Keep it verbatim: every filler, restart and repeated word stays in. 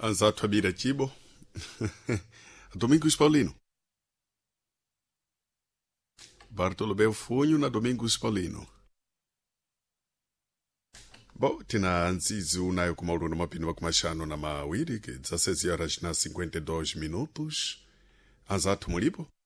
Anzathu Abira Chibo. Domingos Paulino. Bartolomeu Funho na Domingos Paulino. Bom, tina nzizi unayo kumauluna mapini wa kumashano na mawiri, que dezesseis horas na cinquenta e dois minutos. Anzathu mulipo?